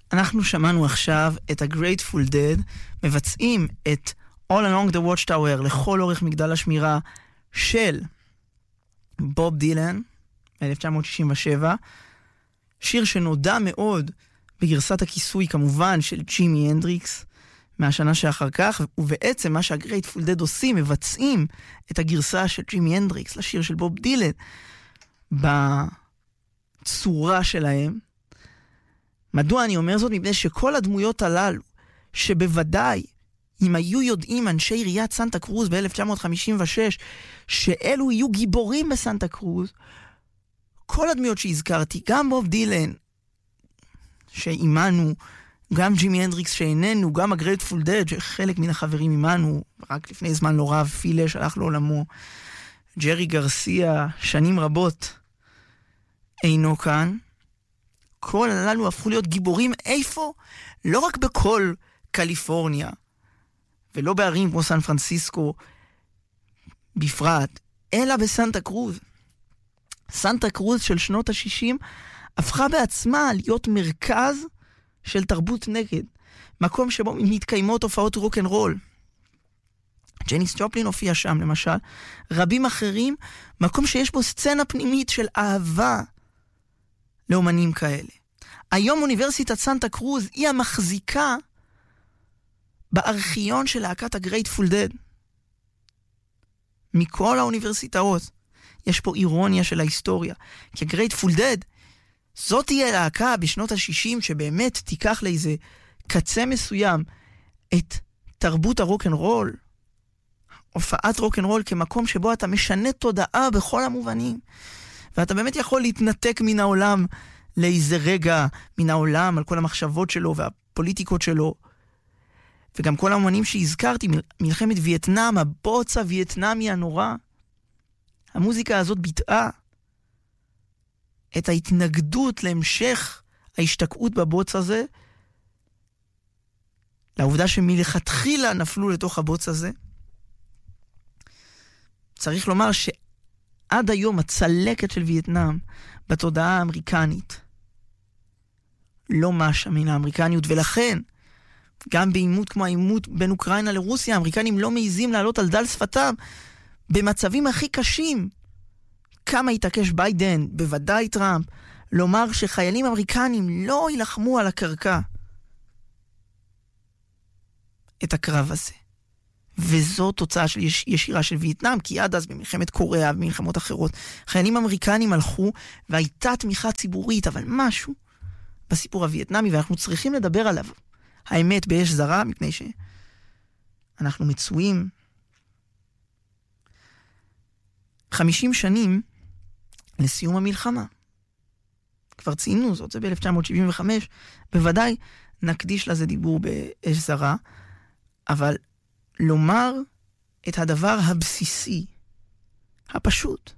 אנחנו שמענו עכשיו את ה-Grateful Dead מבצעים את All Along the Watchtower לכל אורך מגדל השמירה של בוב דילן מ-1967, שיר שנודע מאוד בגרסת הכיסוי כמובן של ג'ימי הנדריקס מהשנה שאחר כך, ובעצם מה שה-Grateful Dead עושים, מבצעים את הגרסה של ג'ימי הנדריקס לשיר של בוב דילן בצורה שלהם. מדוע אני אומר זאת? מפני שכל הדמויות הללו, שבוודאי אם היו יודעים אנשי עיריית סנטה קרוז ב-1956 שאלו יהיו גיבורים בסנטה קרוז, כל הדמויות שהזכרתי, גם בוב דילן שאימנו, גם ג'ימי הנדריקס שאיננו, גם ה-Grateful Dead שחלק מן החברים אימנו, רק לפני זמן לא רב פילה שלח לעולמו, ג'רי גרסיה שנים רבות אינו כאן, כל הללו הפכו להיות גיבורים. איפה? לא רק בכל קליפורניה ולא בערים כמו סן פרנסיסקו בפרט, אלא בסנטה קרוז. סנטה קרוז של שנות ה-60 הפכה בעצמה להיות מרכז של תרבות נגד, מקום שבו מתקיימות הופעות רוק אנד רול. ג'ניס ג'ופלין הופיע שם למשל, רבים אחרים, מקום שיש בו סצנה פנימית של אהבה לאומנים כאלה. היום אוניברסיטת סנטה קרוז היא המחזיקה בארכיון של להקת ה-Grateful Dead. מכל האוניברסיטאות יש פה אירוניה של ההיסטוריה, כי ה-Grateful Dead זאת תהיה להקה בשנות ה-60 שבאמת תיקח לאיזה קצה מסוים את תרבות הרוק אנד רול, הופעת רוק אנד רול כמקום שבו אתה משנה תודעה בכל המובנים, ואתה באמת יכול להתנתק מן העולם לאיזה רגע, מן העולם על כל המחשבות שלו והפוליטיקות שלו. וגם כל האמנים שהזכרתי, מלחמת וייטנאם, הבוץ הווייטנאמי הנורא, המוזיקה הזאת ביטאה את ההתנגדות להמשך ההשתקעות בבוץ הזה, לעובדה שמלכתחילה נפלו לתוך הבוץ הזה. צריך לומר שעד היום הצלקת של וייטנאם בתודעה האמריקנית לא משה מן האמריקניות, ולכן גם בעימות כמו העימות בין אוקראינה לרוסיה, האמריקנים לא מעיזים לעלות על דל שפתם במצבים הכי קשים. כמה התעקש ביידן, בוודאי טראמפ, לומר שחיילים אמריקנים לא ילחמו על הקרקע את הקרב הזה. וזו תוצאה של ישירה של וייטנאם, כי עד אז במלחמת קוריאה ובמלחמות אחרות, חיילים אמריקנים הלכו והייתה תמיכה ציבורית, אבל משהו בסיפור הווייטנאמי, ואנחנו צריכים לדבר עליו. האמת באש זרה, מפני שאנחנו מצויים 50 שנים לסיום המלחמה. כבר ציינו זאת, זה ב-1975, בוודאי נקדיש לזה דיבור באש זרה, אבל לומר את הדבר הבסיסי, הפשוט,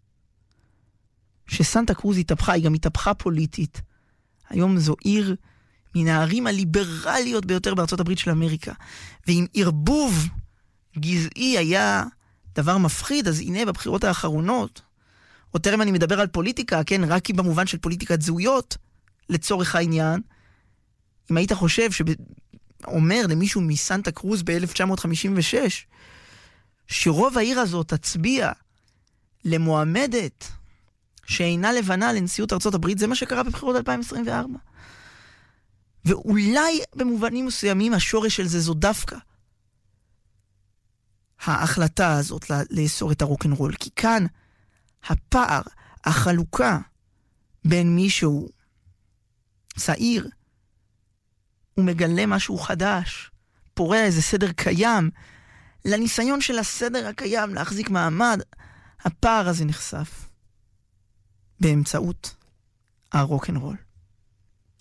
שסנטה קרוז התהפכה, היא גם התהפכה פוליטית. היום זו עיר מן הערים הליברליות ביותר בארצות הברית של אמריקה, ואם ערבוב גזעי היה דבר מפחיד, אז הנה בבחירות האחרונות, או טרם אני מדבר על פוליטיקה, כן, רק כי במובן של פוליטיקת זהויות, לצורך העניין, אם היית חושב אומר למישהו מסנטה קרוז ב-1956, שרוב העיר הזאת תצביע למועמדת שאינה לבנה לנשיאות ארצות הברית, זה מה שקרה בבחירות 2024. ואולי במובנים מסוימים השורש של זה זו דווקא ההחלטה הזאת לאסור את הרוק אנד רול, כי כאן הפער, החלוקה בין מישהו צעיר, הוא מגלה משהו חדש, פורע איזה סדר קיים, לניסיון של הסדר הקיים להחזיק מעמד, הפער הזה נחשף באמצעות הרוק אנד רול.